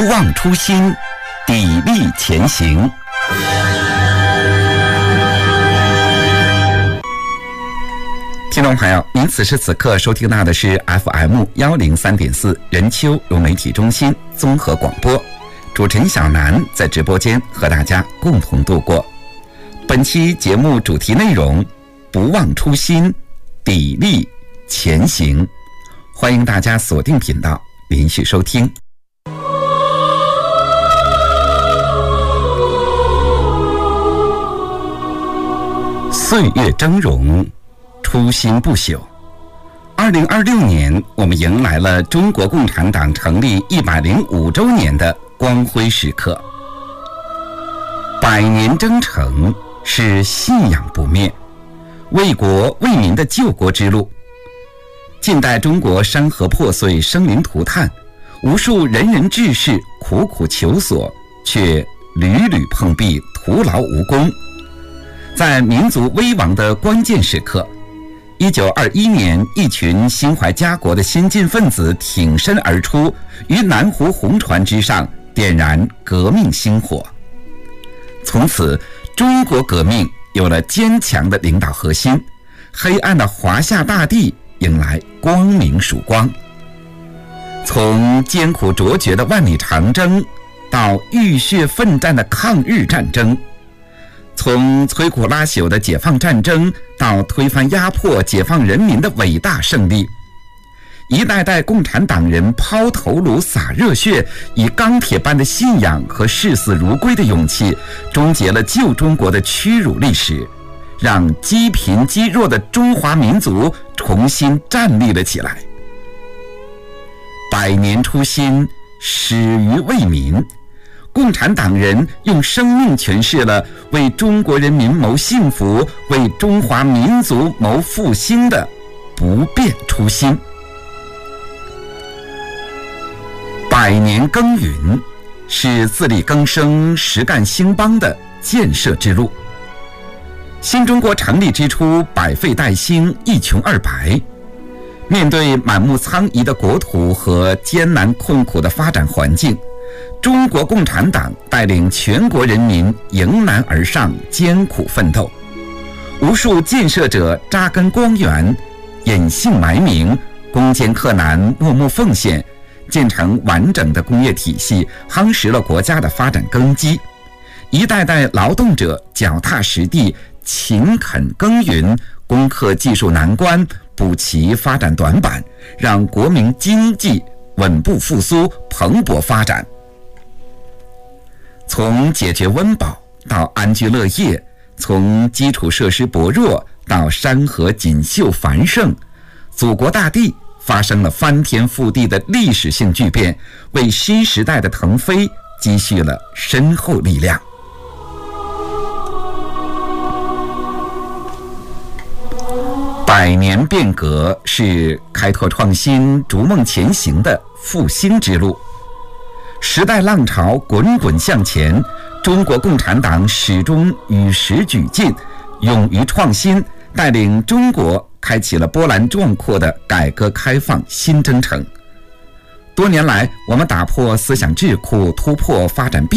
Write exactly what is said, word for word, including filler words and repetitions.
忘初心，砥砺前行。听众朋友，您此时此刻收听到的是 F M 一零三点四 人丘融媒体中心综合广播，主持人小南在直播间和大家共同度过。本期节目主题内容：不忘初心，砥砺前行。欢迎大家锁定频道，连续收听。岁月峥嵘，初心不朽。二零二六年，我们迎来了中国共产党成立一百零五周年的光辉时刻。百年征程是信仰不灭，为国为民的救国之路。近代中国山河破碎，生灵涂炭，无数仁人志士苦苦求索，却屡屡碰壁，徒劳无功。在民族危亡的关键时刻，一九二一年，一群心怀家国的先进分子挺身而出，于南湖红船之上点燃革命星火。从此，中国革命有了坚强的领导核心，黑暗的华夏大地迎来光明曙光。从艰苦卓绝的万里长征，到浴血奋战的抗日战争，从摧枯拉朽的解放战争到推翻压迫、解放人民的伟大胜利，一代代共产党人抛头颅洒热血，以钢铁般的信仰和视死如归的勇气，终结了旧中国的屈辱历史，让积贫积弱的中华民族重新站立了起来。百年初心，始于为民。共产党人用生命诠释了为中国人民谋幸福、为中华民族谋复兴的不变初心。百年耕耘是自力更生、实干兴邦的建设之路。新中国成立之初，百废待兴，一穷二白。面对满目苍夷的国土和艰难困苦的发展环境，中国共产党带领全国人民迎难而上，艰苦奋斗。无数建设者扎根光源，隐姓埋名，攻坚克难，默默奉献，建成完整的工业体系，夯实了国家的发展根基。一代代劳动者脚踏实地，勤恳耕耘，攻克技术难关，补齐发展短板，让国民经济稳步复苏，蓬勃发展。从解决温饱到安居乐业，从基础设施薄弱到山河锦绣繁盛，祖国大地发生了翻天覆地的历史性巨变，为新时代的腾飞积蓄了深厚力量。百年变革是开拓创新、逐梦前行的复兴之路。时代浪潮滚滚向前，中国共产党始终与时俱进，勇于创新，带领中国开启了波澜壮阔的改革开放新征程。多年来，我们打破思想桎梏，突破发展壁